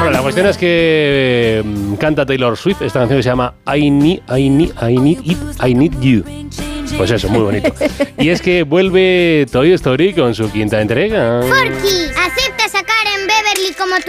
Bueno, la cuestión es que canta Taylor Swift esta canción que se llama I Need You. Pues eso, muy bonito. Y es que vuelve Toy Story con su quinta entrega. Forky, ¿aceptas sacar en Beverly como tu